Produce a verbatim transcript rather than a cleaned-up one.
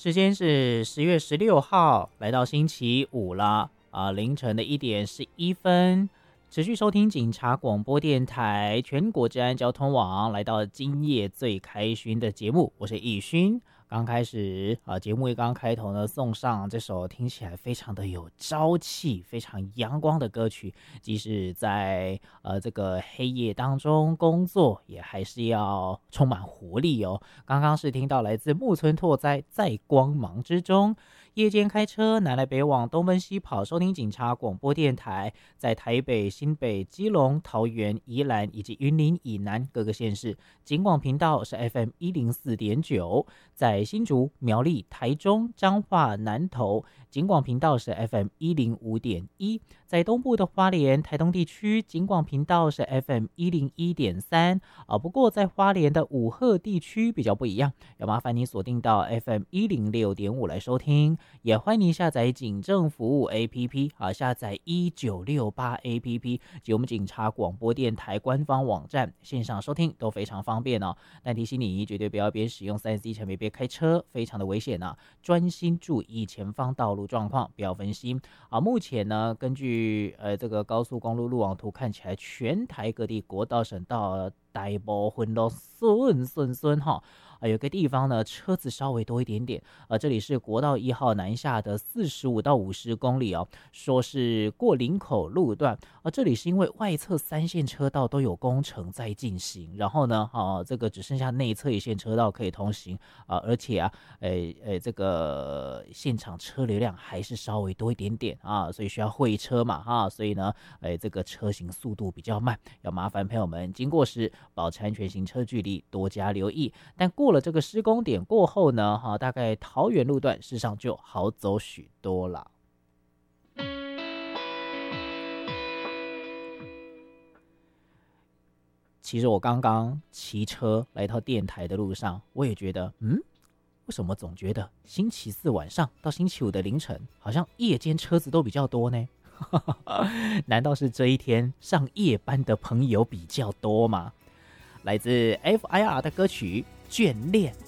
时间是十月十六号，来到星期五了啊、呃，凌晨的一点十一分，持续收听警察广播电台全国治安交通网，来到今夜最开勋的节目，我是易勋。刚开始啊，节目一刚开头呢，送上这首听起来非常的有朝气、非常阳光的歌曲，即使在呃这个黑夜当中工作，也还是要充满活力哦。刚刚是听到来自木村拓哉在光芒之中。夜间开车南来北往东奔西跑，收听警察广播电台，在台北、新北、基隆、桃园、宜兰以及云林以南各个县市，警广频道是 F M 一零四点九，在新竹、苗栗、台中、彰化、南投，警广频道是 F M 一零五点一，在东部的花莲、台东地区，警广频道是 F M 一零一点三啊。不过在花莲的武鹤地区比较不一样，要麻烦你锁定到 F M 一零六点五来收听。也欢迎您下载警政服务 A P P 啊，下载一九六八 A P P 及我们警察广播电台官方网站，线上收听都非常方便哦。但提醒你，绝对不要边使用 三 C 产品边开车，非常的危险啊！专心注意前方道路状况，不要分心啊。目前呢，根据呃这个高速公路路网图看起来，全台各地国道、省道大部分都顺顺顺哈。啊，有个地方呢，车子稍微多一点点，呃，这里是国道一号南下的四十五到五十公里哦，说是过林口路段，呃，这里是因为外侧三线车道都有工程在进行，然后呢，啊，这个只剩下内侧一线车道可以通行啊，而且啊，诶诶，这个现场车流量还是稍微多一点点啊，所以需要会车嘛，哈、啊，所以呢，诶，这个车行速度比较慢，要麻烦朋友们经过时保持安全行车距离，多加留意，但过了这个施工点过后呢，哈，大概桃园路段事实上就好走许多了。其实我刚刚骑车来到电台的路上，我也觉得，嗯，为什么总觉得星期四晚上到星期五的凌晨，好像夜间车子都比较多呢？难道是这一天上夜班的朋友比较多吗？来自 F I R 的歌曲《眷恋》。